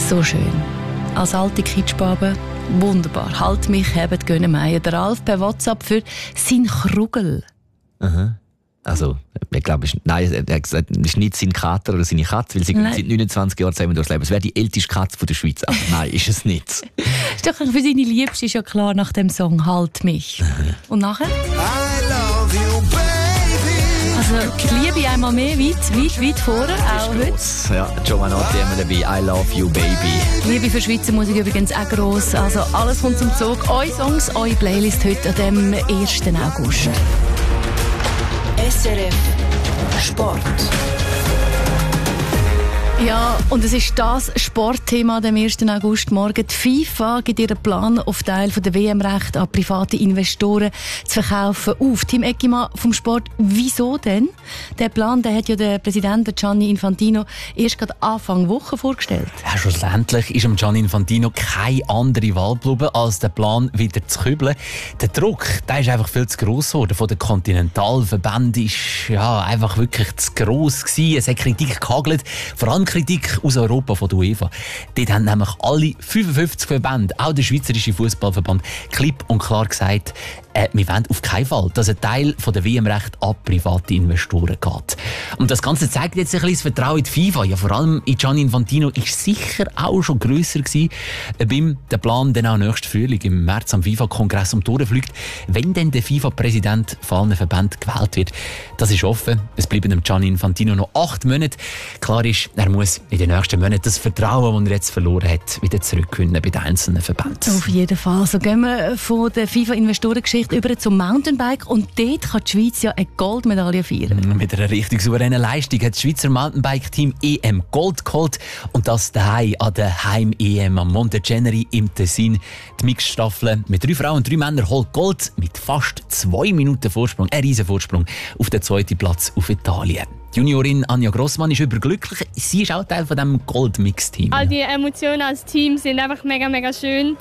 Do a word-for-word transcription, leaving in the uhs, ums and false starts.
So schön. Als alte Kitschbabe, wunderbar. Halt mich, hebt gönnen Meier. Der Ralf per WhatsApp für sein Krugel. Aha. Also, ich glaube, nein, er hat gesagt, es ist nicht sein Kater oder seine Katze, weil sie nein. seit neunundzwanzig Jahren zusammen durchs Leben. Es wäre die älteste Katze von der Schweiz. Aber nein, ist es nicht. Ist doch für seine Liebste, ist ja klar, nach dem Song «Halt mich». Und nachher? I love you, baby. Also, die Liebe einmal mehr, weit, weit, weit vorne, auch heute. Ja, Giovanotti immer dabei, «I love you, baby». Liebe für Schweizer Musik übrigens auch gross. Also, alles kommt zum Zug. Eure Songs, eure Playlist heute an dem ersten August. S R F Sport. Ja, und es ist das Sportthema am ersten August morgen. Die FIFA gibt ihren Plan, auf Teil der W M-Rechte an private Investoren zu verkaufen auf. Tim Eckimann vom Sport, wieso denn? Der Plan, der hat ja der Präsident Gianni Infantino erst gerade Anfang Woche vorgestellt. Ja, schlussendlich ist dem Gianni Infantino keine andere Wahl geblieben, als den Plan wieder zu kübeln. Der Druck, der ist einfach viel zu gross geworden. Von den Kontinentalverbänden ist ja einfach wirklich zu gross gewesen. Es hat Kritik gehagelt, vor allem Kritik aus Europa von der UEFA. Dort haben nämlich alle fünfundfünfzig Verbände, auch der Schweizerische Fußballverband, klipp und klar gesagt, äh, wir wollen auf keinen Fall, dass ein Teil von der W M-Rechte an private Investoren geht. Und das Ganze zeigt jetzt ein bisschen das Vertrauen in die FIFA. Ja, vor allem in Gianni Infantino ist sicher auch schon grösser gewesen, ob ihm der Plan dann auch nächsten Frühling im März am FIFA-Kongress um die Ohren fliegt, wenn dann der FIFA-Präsident von allen Verbänden gewählt wird. Das ist offen. Es bleiben dem Gianni Infantino noch acht Monate. Klar ist, er muss in den nächsten Monaten das Vertrauen, das er jetzt verloren hat, wieder zurückgewinnen bei den einzelnen Verbänden. Auf jeden Fall. So gehen wir von der FIFA-Investorengeschichte über zum Mountainbike und dort kann die Schweiz ja eine Goldmedaille feiern. Mit einer richtig souveränen Leistung hat das Schweizer Mountainbike-Team E M Gold geholt und das daheim an der Heim-E M am Monte Ceneri im Tessin. Die Mixstaffel mit drei Frauen und drei Männern holt Gold mit fast zwei Minuten Vorsprung, ein riesen Vorsprung auf den zweiten Platz auf Italien. Die Juniorin Anja Grossmann ist überglücklich. Sie ist auch Teil von diesem Gold-Mix-Team. All die Emotionen als Team sind einfach mega, mega schön.